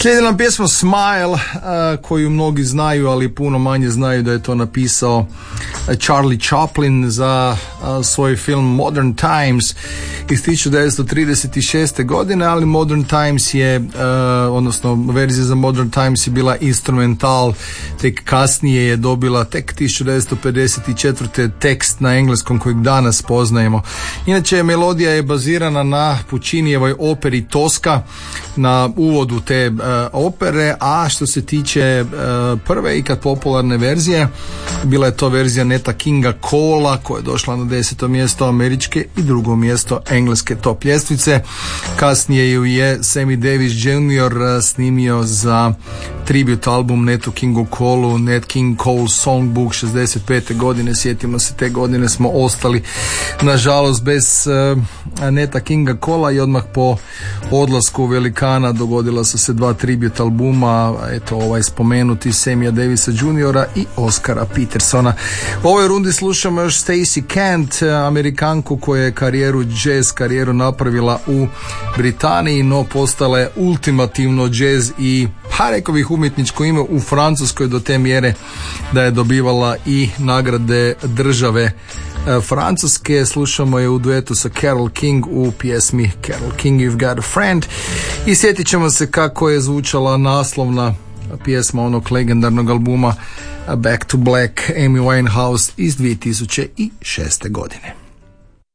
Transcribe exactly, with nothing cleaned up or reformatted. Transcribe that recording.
Slijedi nam pjesma Smile, uh, koju mnogi znaju, ali puno manje znaju da je to napisao Charlie Chaplin za uh, svoj film Modern Times iz tisuću devetsto trideset šeste. godine, ali Modern Times je, uh, odnosno verzija za Modern Times je bila instrumental, tek kasnije je dobila tek tisuću devetsto pedeset četvrte. tekst na engleskom kojeg danas poznajemo. Inače, melodija je bazirana na Puccinijevoj operi Tosca, na uvodu te uh, opere, a što se tiče uh, prve i kad popularne verzije, bila je to verzija Neta Kinga Cola koja je došla na deseto mjesto američke i drugo mjesto engleske top ljestvice. Kasnije ju je Sammy Davis junior snimio za tribute album Netu Kingu Colu, Nat King Cole Songbook šezdeset pete. godine. Sjetimo se, te godine smo ostali nažalost bez uh, Neta Kinga Cola i odmah po odlasku velikana dogodila su se dva tribute albuma, eto ovaj spomenuti Sammya Davisa juniora i Oscara Petersona. U ovoj rundi slušamo još Stacey Kent, Amerikanku koja je karijeru, jazz karijeru napravila u Britaniji, no postala je ultimativno jazz i, pa rekao bih, umjetničko ime u Francuskoj do te mjere da je dobivala i nagrade države Francuske. Slušamo je u duetu sa Carole King u pjesmi Carole King You've Got a Friend i sjetit ćemo se kako je zvučala naslovna pjesma onog legendarnog albuma Back to Black Amy Winehouse iz dvije tisuće šeste. godine.